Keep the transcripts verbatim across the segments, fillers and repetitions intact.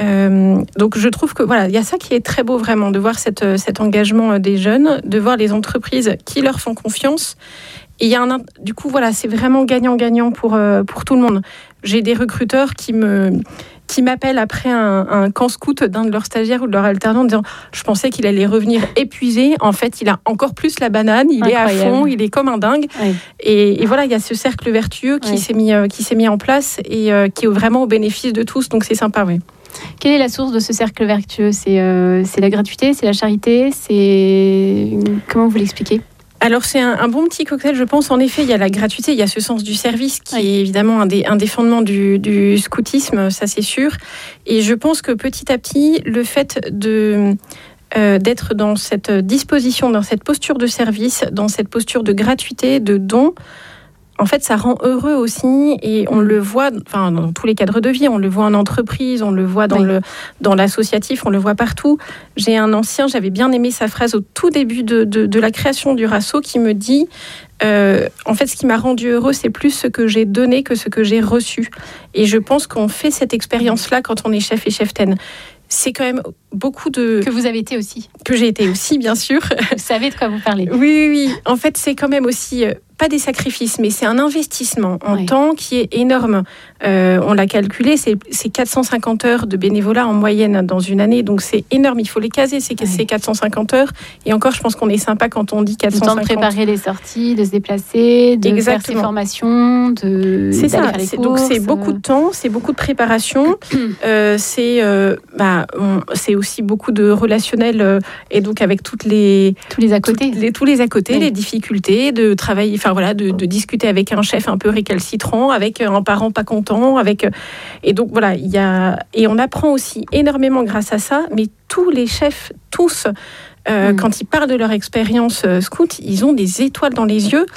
Euh, donc je trouve que voilà, il y a ça qui est très beau vraiment, de voir cette, cet engagement des jeunes, de voir les entreprises qui leur font confiance. Et il y a un, du coup voilà, c'est vraiment gagnant-gagnant pour, euh, pour tout le monde. J'ai des recruteurs qui me... qui m'appellent après un, un camp scout d'un de leurs stagiaires ou de leur alternant en disant « Je pensais qu'il allait revenir épuisé. En fait, il a encore plus la banane. Il Incroyable. Est à fond. Il est comme un dingue. Oui. » Et, et voilà, il y a ce cercle vertueux qui, oui. s'est, mis, euh, qui s'est mis en place et euh, qui est vraiment au bénéfice de tous. Donc, c'est sympa, oui. Quelle est la source de ce cercle vertueux ? C'est, euh, c'est la gratuité ? C'est la charité ? C'est... Comment vous l'expliquez ? Alors, c'est un, un bon petit cocktail, je pense. En effet, il y a la gratuité, il y a ce sens du service qui oui. est évidemment un des, un des fondements du, du scoutisme, ça c'est sûr. Et je pense que petit à petit, le fait de, euh, d'être dans cette disposition, dans cette posture de service, dans cette posture de gratuité, de don, en fait, ça rend heureux aussi, et on le voit enfin, dans tous les cadres de vie. On le voit en entreprise, on le voit dans, oui. le, dans l'associatif, on le voit partout. J'ai un ancien, j'avais bien aimé sa phrase au tout début de, de, de la création du Rasso, qui me dit euh, en fait, ce qui m'a rendu heureux, c'est plus ce que j'ai donné que ce que j'ai reçu. Et je pense qu'on fait cette expérience-là quand on est chef et cheftaine. C'est quand même beaucoup de... Que vous avez été aussi. Que j'ai été aussi, bien sûr. Vous savez de quoi vous parlez. Oui, oui, oui. En fait, c'est quand même aussi... Euh, pas des sacrifices, mais c'est un investissement en oui. temps qui est énorme. Euh, on l'a calculé, c'est, c'est quatre cent cinquante heures de bénévolat en moyenne dans une année, donc c'est énorme. Il faut les caser, ces, oui. ces quatre cent cinquante heures. Et encore, je pense qu'on est sympa quand on dit quatre cent cinquante. Le temps de préparer les sorties, de se déplacer, de Exactement. Faire ses formations, de c'est ça. Faire les c'est, courses. Donc c'est beaucoup de temps, c'est beaucoup de préparation. euh, c'est, euh, bah, on, c'est aussi beaucoup de relationnel euh, et donc avec toutes les tous les à côté, les, tous les à côté, oui. les difficultés de travailler. Enfin voilà, de, de discuter avec un chef un peu récalcitrant, avec un parent pas content, avec et donc voilà, il y a et on apprend aussi énormément grâce à ça. Mais tous les chefs, tous, euh, mmh. quand ils parlent de leur expérience euh, scout, ils ont des étoiles dans les yeux.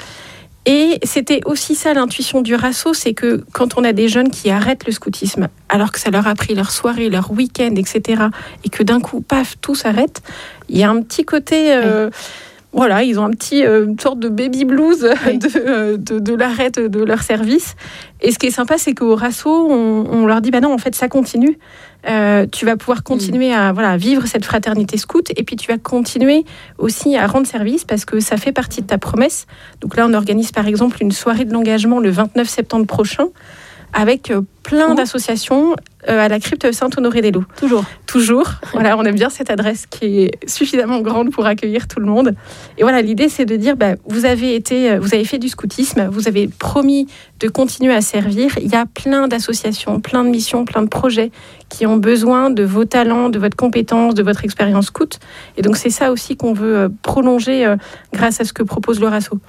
Et c'était aussi ça l'intuition du Rasso, c'est que quand on a des jeunes qui arrêtent le scoutisme, alors que ça leur a pris leur soirée, leur week-end, et cetera, et que d'un coup, paf, tout s'arrête, il y a un petit côté... Euh, mmh. Voilà, ils ont un petit, euh, une sorte de baby blues oui. de, euh, de, de l'arrêt de, de leur service. Et ce qui est sympa, c'est qu'au Rasso, on, on leur dit, bah non, en fait, ça continue. Euh, tu vas pouvoir continuer mmh. à voilà, vivre cette fraternité scout, et puis tu vas continuer aussi à rendre service parce que ça fait partie de ta promesse. Donc là, on organise par exemple une soirée de l'engagement le vingt-neuf septembre prochain avec euh, plein mmh. d'associations euh, à la crypte Saint-Honoré-des-Loups. Toujours. Toujours. Voilà, on aime bien cette adresse qui est suffisamment grande pour accueillir tout le monde. Et voilà, l'idée, c'est de dire, bah, vous avez été, vous avez fait du scoutisme, vous avez promis de continuer à servir. Il y a plein d'associations, plein de missions, plein de projets qui ont besoin de vos talents, de votre compétence, de votre expérience scout. Et donc, c'est ça aussi qu'on veut euh, prolonger euh, grâce à ce que propose le Rasso.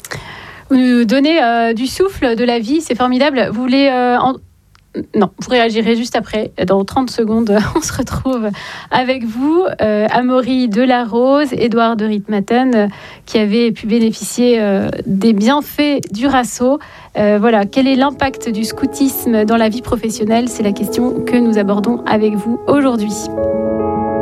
Vous nous donnez euh, du souffle, de la vie, c'est formidable. Vous voulez... Euh, en... Non, vous réagirez juste après. Dans trente secondes, on se retrouve avec vous. Euh, Amaury Delarose, Édouard de Ritmaten, euh, qui avait pu bénéficier euh, des bienfaits du Rasso. Euh, voilà, quel est l'impact du scoutisme dans la vie professionnelle ? C'est la question que nous abordons avec vous aujourd'hui.